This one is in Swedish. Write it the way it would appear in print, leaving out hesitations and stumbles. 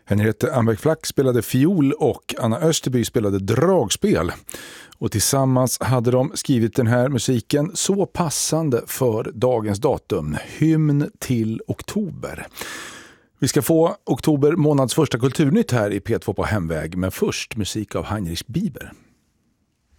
Henriette Ambeck Flack spelade fiol och Anna Österby spelade dragspel. Och tillsammans hade de skrivit den här musiken så passande för dagens datum. Hymn till oktober. Vi ska få oktober månads första kulturnytt här i P2 på Hemväg, men först musik av Heinrich Bieber.